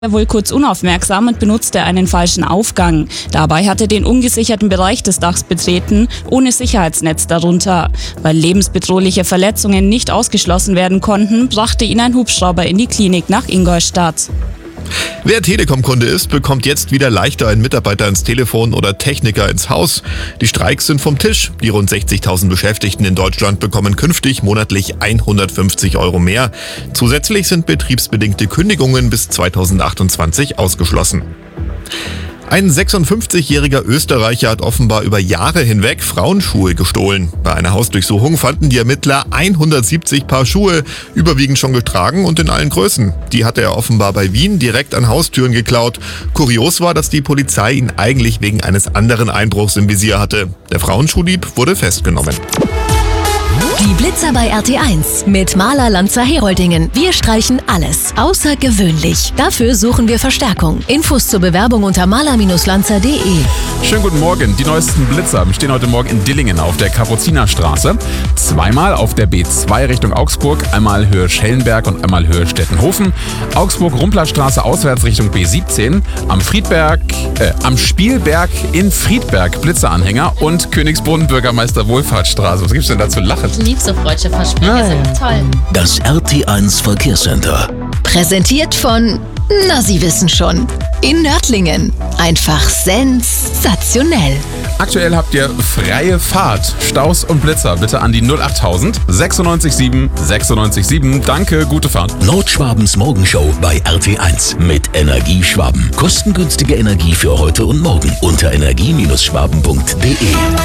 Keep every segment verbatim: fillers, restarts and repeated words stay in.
Er wohl kurz unaufmerksam und benutzte einen falschen Aufgang. Dabei hat er den ungesicherten Bereich des Dachs betreten, ohne Sicherheitsnetz darunter. Weil lebensbedrohliche Verletzungen nicht ausgeschlossen werden konnten, brachte ihn ein Hubschrauber in die Klinik nach Ingolstadt. Wer Telekom-Kunde ist, bekommt jetzt wieder leichter einen Mitarbeiter ins Telefon oder Techniker ins Haus. Die Streiks sind vom Tisch. Die rund sechzigtausend Beschäftigten in Deutschland bekommen künftig monatlich hundertfünfzig Euro mehr. Zusätzlich sind betriebsbedingte Kündigungen bis zweitausendachtundzwanzig ausgeschlossen. Ein sechsundfünfzigjähriger Österreicher hat offenbar über Jahre hinweg Frauenschuhe gestohlen. Bei einer Hausdurchsuchung fanden die Ermittler hundertsiebzig Paar Schuhe, überwiegend schon getragen und in allen Größen. Die hatte er offenbar bei Wien direkt an Haustüren geklaut. Kurios war, dass die Polizei ihn eigentlich wegen eines anderen Einbruchs im Visier hatte. Der Frauenschuhdieb wurde festgenommen. Die Blitzer bei R T eins mit Maler Lanzer Heroldingen. Wir streichen alles außergewöhnlich. Dafür suchen wir Verstärkung. Infos zur Bewerbung unter maler Lanzer punkt de. Schönen guten Morgen. Die neuesten Blitzer stehen heute Morgen in Dillingen auf der Kapuzinerstraße. Zweimal auf der B zwei Richtung Augsburg, einmal Höhe Schellenberg und einmal Höhe Stettenhofen. Augsburg-Rumplerstraße auswärts Richtung B siebzehn. Am Friedberg, äh, am Spielberg in Friedberg Blitzeranhänger und Königsbrunn Bürgermeister Wohlfahrtsstraße. Was gibt's denn da zu lachen? Ich liebe so freudsche Versprecher, sind toll. Das R T eins Verkehrscenter. Präsentiert von, na Sie wissen schon, in Nördlingen. Einfach sensationell. Aktuell habt ihr freie Fahrt. Staus und Blitzer bitte an die null achttausend sechsundneunzig sieben sechsundneunzig sieben. Danke, gute Fahrt. Nordschwabens Morgenshow bei R T eins mit Energie Schwaben. Kostengünstige Energie für heute und morgen unter energie schwaben punkt de.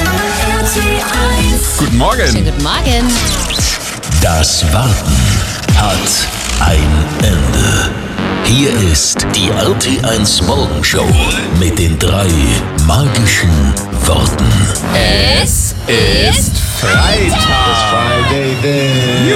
Guten Morgen. Schönen guten Morgen. Das Warten hat ein Ende. Hier ist die R T eins Morgenshow mit den drei magischen Worten. Es ist Freitag.